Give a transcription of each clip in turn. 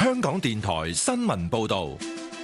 香港電台新聞報道。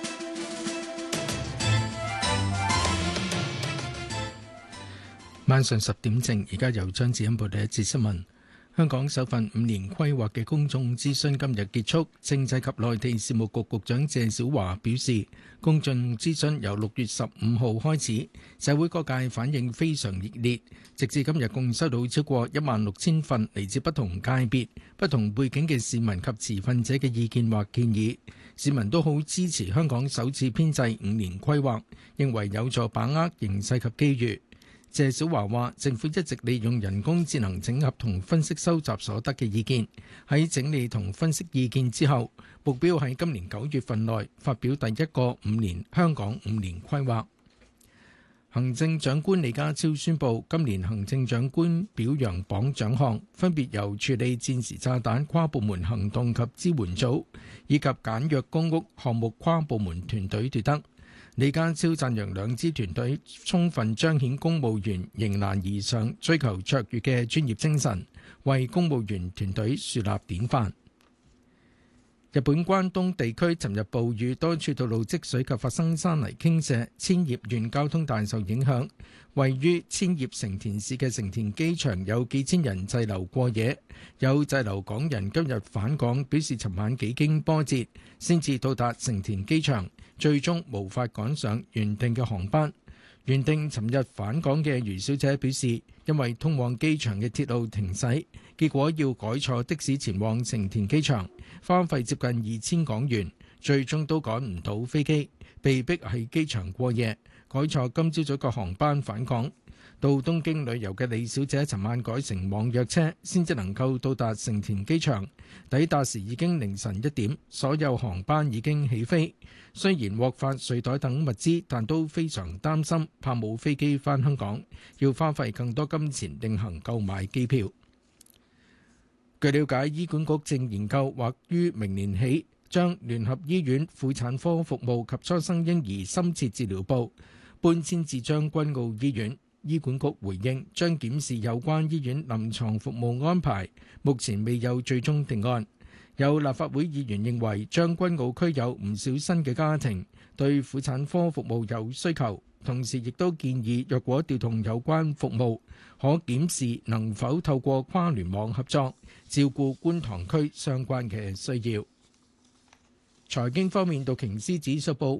晚上10點正，而家由張子欣報第一節新聞。香港首份5年規劃嘅公眾諮詢今日結束，政制及內地事務局局長謝小華表示，公眾諮詢由6月15號開始，社會各界反應非常熱烈，直至今日共收到超過16000份嚟自不同界別、不同背景嘅市民及持份者嘅意見或建議。市民都好支持香港首次編制5年規劃，認為有助把握形勢及機遇。謝小華話：政府一直利用人工智能整合同分析收集所得嘅意見，喺整理同分析意見之後，目標喺今年9月份內發表第一個香港5年規劃。行政長官李家超宣布，今年行政長官表揚榜獎項分別由處理戰時炸彈跨部門行動及支援組以及簡約公屋項目跨部門團隊奪得。李家超讚揚兩支團隊充分彰顯公務員迎難而上、追求卓越嘅專業精神，為公務員團隊樹立典範。日本關東地區尋日暴雨，多處道路積水及發生山泥傾瀉，千葉縣交通大受影響。位於千葉成田市嘅成田機場有幾千人滯留過夜，有滯留港人今日返港，表示尋晚幾經波折先至到達成田機場，最終無法趕上原定嘅航班。原定尋日返港嘅余小姐表示，因為通往機場嘅鐵路停駛，結果要改坐的士前往成田機場，花費接近2000港元，最終都趕唔到飛機，被逼喺機場過夜，改坐今朝早嘅航班返港。到東京旅遊嘅李小姐尋晚改乘網約車，先至能夠到達成田機場。抵達時已經凌晨1點，所有航班已經起飛。雖然獲發睡袋等物資，但都非常擔心，怕冇飛機返香港，要花費更多金錢另行購買機票。據了解，醫管局正研究或於明年起將聯合醫院婦產科服務及初生嬰兒深切治療部搬遷至將軍澳醫院。醫管局回應將檢視有關醫院臨床服務安排，目前未有最終定案。有立法會議員認為將軍澳區有唔少新嘅家庭對婦產科服務有需求，同時亦都建議若果調動有關服務，可檢視能否透過跨聯網合作，照顧觀塘區相關嘅需要。財經方面，道瓊斯指數報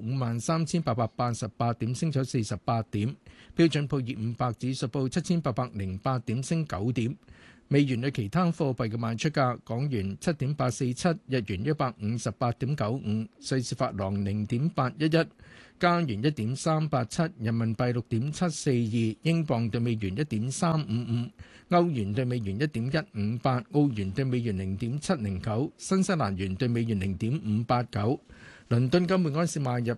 53,888點，升咗48點；標準普爾500指數報7,808點，升9點。美元對其他貨幣嘅賣出價：港元7.847，日元158.95，瑞士法郎0.811，加元1.387，人民幣6.742，英鎊對美元1.355，歐元對美元1.158，澳元對美元0.709，新西蘭元對美元0.589。倫敦金每安士賣入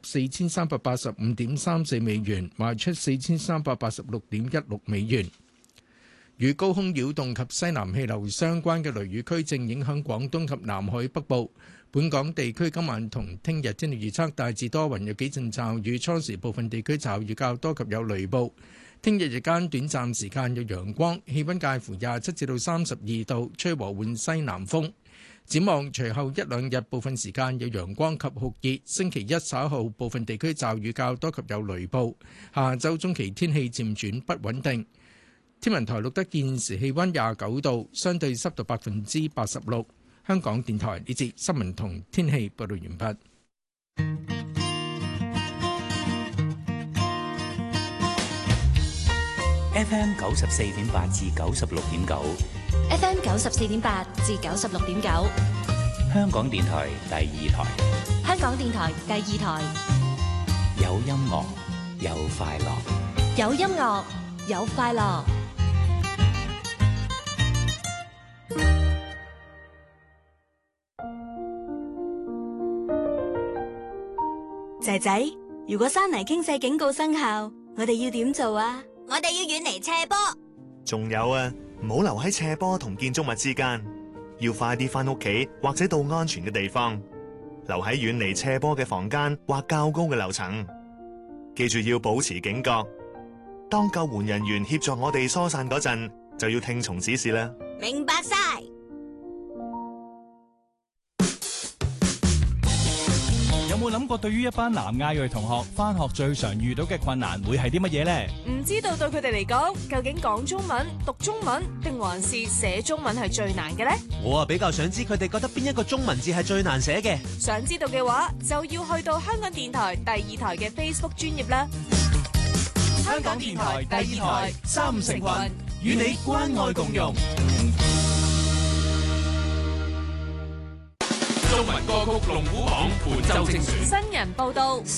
4385.34美元，賣出4386.16美元。與高空擾動及西南氣流相關嘅雷雨區正影響廣東及南海北部。本港地區今晚同聽日天氣預測大致多雲，有幾陣驟雨，初時部分地區驟雨較多及有雷暴。聽日日間短暫時間有陽光，氣溫介乎27至到32度，吹和緩西南風。展望隨後一兩日部分時間有陽光及酷熱，星期一稍後部分地區驟雨較多及有雷暴。下週中期天氣漸轉不穩定。天文台錄得現時氣溫29度，相對濕度86%。香港電台呢節新聞同天氣報道完畢。 FM 94.8至96.9 ，FM 94.8至96.9， 香港電台第二台。 香港電台第二台， 有音樂，有快樂， 有音樂，有快樂。 仔仔，如果山泥傾瀉警告生效，我哋要點做啊？ 我哋要遠離斜坡。 仲有啊，唔好留喺斜坡同建築物之間，要快啲返屋企或者到安全嘅地方，留喺遠離斜坡嘅房間或較高嘅樓層。記住要保持警覺，當救援人員協助我哋疏散嗰陣，就要聽從指示啦。 明白晒。 有冇諗過對於一班南亞裔同學返學最常遇到嘅困難會係啲乜嘢呢？ 唔知道對佢哋嚟講，究竟講中文、讀中文定還是寫中文係最難嘅呢？ 我比較想知佢哋覺得邊一個中文字係最難寫嘅。 想知道嘅話，就要去到香港電台第2台嘅 Facebook 專頁啦。 香港電台第2台三五成群，與你關愛共融。 中文歌曲龍虎榜本周精選。 新人報道。